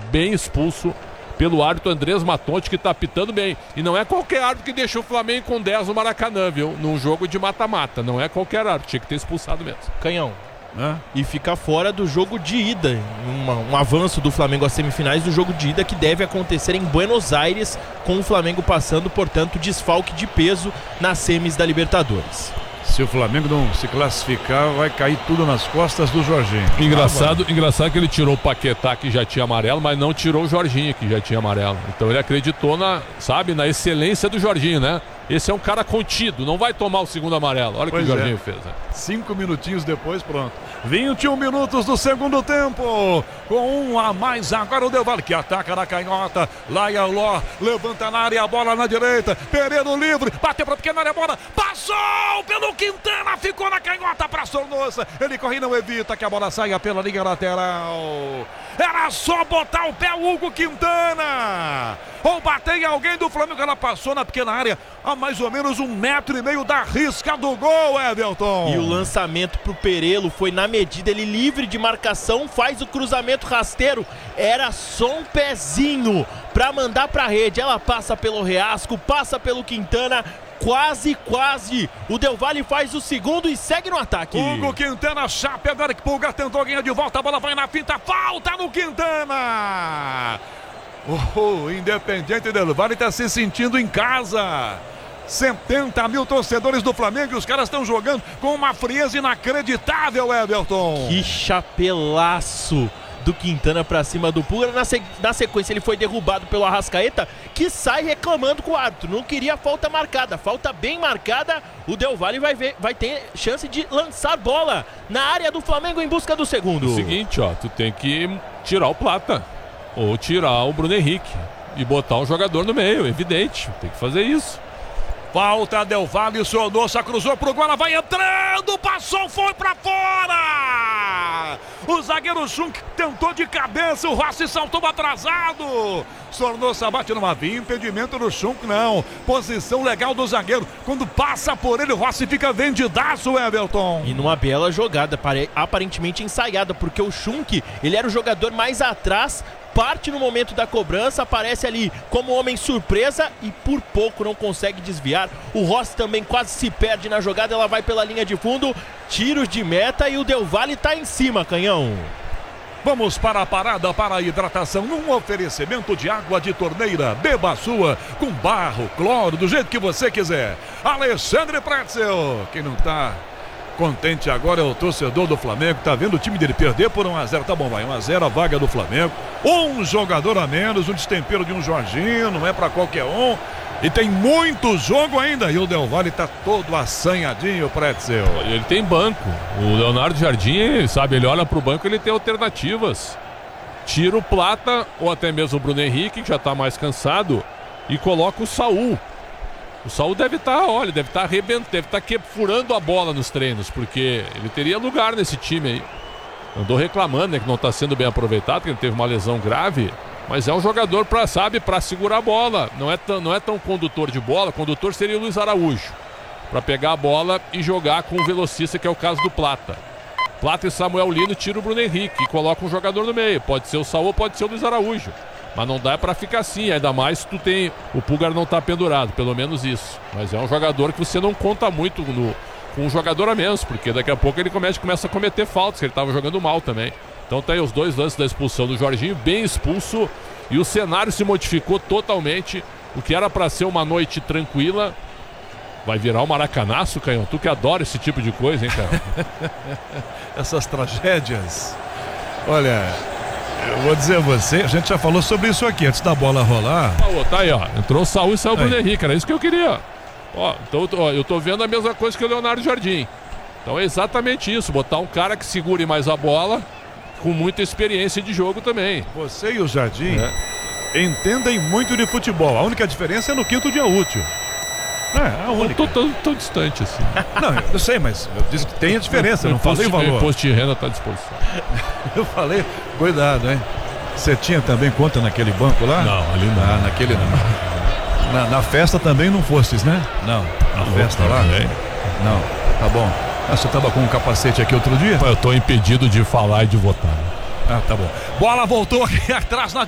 bem expulso pelo árbitro Andrés Matonte, que tá apitando bem. E não é qualquer árbitro que deixa o Flamengo com 10 no Maracanã, viu? Num jogo de mata-mata. Não é qualquer árbitro, tinha que ter expulsado mesmo. Canhão. E fica fora do jogo de ida, um avanço do Flamengo às semifinais do jogo de ida que deve acontecer em Buenos Aires, com o Flamengo passando, portanto, desfalque de peso nas semis da Libertadores. Se o Flamengo não se classificar, vai cair tudo nas costas do Jorginho. Engraçado que ele tirou o Paquetá, que já tinha amarelo, mas não tirou o Jorginho, que já tinha amarelo. Então ele acreditou na excelência do Jorginho, né? Esse é um cara contido, não vai tomar o segundo amarelo. Olha o que o Jorginho fez. Né? 5 minutinhos depois, pronto. 21 minutos do segundo tempo. Com 1 a mais agora o Del Valle, que ataca na canhota. Laia Ló, levanta na área, a bola na direita. Pereira livre, bateu pra pequena área, a bola passou pelo Quintana, ficou na canhota pra Sornosa. Ele corre e não evita que a bola saia pela linha lateral. Era só botar o pé o Hugo Quintana. Ou bater em alguém do Flamengo, ela passou na pequena área a mais ou menos 1,5 metros da risca do gol, Everton. E o lançamento pro Perelo foi na medida, ele livre de marcação, faz o cruzamento rasteiro, era só um pezinho pra mandar pra rede, ela passa pelo Reasco, passa pelo Quintana, quase, o Del Valle faz o segundo e segue no ataque. Hugo Quintana, chape agora que Pulgar tentou ganhar de volta, a bola vai na finta, falta no Quintana. O Independiente Del Valle está se sentindo em casa. 70 mil torcedores do Flamengo e os caras estão jogando com uma frieza inacreditável, Everton. Que chapelaço do Quintana pra cima do Pulgar. Na sequência ele foi derrubado pelo Arrascaeta, que sai reclamando com o árbitro. Não queria falta marcada, falta bem marcada. O Del Valle vai ter chance de lançar bola na área do Flamengo em busca do segundo. É o seguinte, tu tem que tirar o Plata ou tirar o Bruno Henrique e botar um jogador no meio, evidente, tem que fazer isso. Falta Del Valle, Sornosa cruzou pro gol, ela vai entrando, passou, foi pra fora! O zagueiro Schunk tentou de cabeça, o Rossi saltou atrasado. Sornosa bate numa via, impedimento do Schunk, não. Posição legal do zagueiro, quando passa por ele, o Rossi fica vendidaço, Everton. E numa bela jogada, aparentemente ensaiada, porque o Schunk, ele era o jogador mais atrás, parte no momento da cobrança, aparece ali como homem surpresa e por pouco não consegue desviar. O Rossi também quase se perde na jogada, ela vai pela linha de fundo, tiros de meta e o Del Valle tá em cima, Canhão. Vamos para a parada para a hidratação num oferecimento de água de torneira. Beba a sua com barro, cloro, do jeito que você quiser. Alexandre Pretzel, quem não tá contente agora é o torcedor do Flamengo, tá vendo o time dele perder por 1-0, tá bom, vai 1-0, a vaga do Flamengo, um jogador a menos, um destempero de um Jorginho, não é pra qualquer um, e tem muito jogo ainda, e o Del Valle tá todo assanhadinho, Pretzel. Ele tem banco, o Leonardo Jardim, sabe, ele olha pro banco, ele tem alternativas, tira o Plata, ou até mesmo o Bruno Henrique, que já tá mais cansado, e coloca o Saul. O Saul deve estar arrebentando, deve estar furando a bola nos treinos, porque ele teria lugar nesse time aí. Andou reclamando, né, que não está sendo bem aproveitado, que ele teve uma lesão grave, mas é um jogador para segurar a bola. Não é tão condutor de bola. Condutor seria o Luiz Araújo, para pegar a bola e jogar com o velocista, que é o caso do Plata. Plata e Samuel Lino tira o Bruno Henrique e coloca um jogador no meio. Pode ser o Saul, pode ser o Luiz Araújo. Mas não dá pra ficar assim, ainda mais se tu tem... O Pulgar não tá pendurado, pelo menos isso. Mas é um jogador que você não conta muito com um jogador a menos, porque daqui a pouco ele começa a cometer faltas, que ele tava jogando mal também. Então tá aí os dois lances da expulsão do Jorginho, bem expulso, e o cenário se modificou totalmente. O que era pra ser uma noite tranquila vai virar um maracanaço, Canhão. Tu que adora esse tipo de coisa, hein, cara? Essas tragédias. Olha... Eu vou dizer a você, a gente já falou sobre isso aqui antes da bola rolar. Tá aí, ó. Entrou o Saul e saiu o Bruno Henrique, era isso que eu queria. Então eu tô vendo a mesma coisa que o Leonardo Jardim. Então é exatamente isso, botar um cara que segure mais a bola, com muita experiência de jogo também. Você e o Jardim entendem muito de futebol, a única diferença é no quinto dia útil. É a única. Não tô tão distante assim. Não, eu sei, mas eu disse que tem a diferença, não falei o valor. O imposto de renda tá à disposição. Eu falei, cuidado, hein? Você tinha também conta naquele banco lá? Não, ali não. Ah, naquele não. Na festa também não fostes, né? Não, na festa lá? Não, tá bom. Você tava com um capacete aqui outro dia? Eu tô impedido de falar e de votar. Ah, tá bom. Bola voltou aqui atrás na